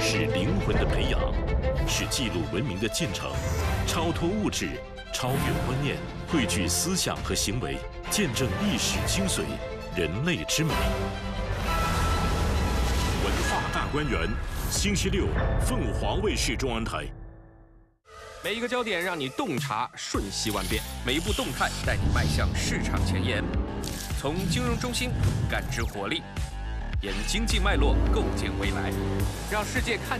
是灵魂的培养，是记录文明的进程，超脱物质，超越观念，汇聚思想和行为，见证历史精髓，人类之美。文化大观园，星期六，凤凰卫视中文台。 每一个焦点让你洞察瞬息万变，每一步动态带你迈向市场前沿。从金融中心感知活力，沿经济脉络构建未来，让世界看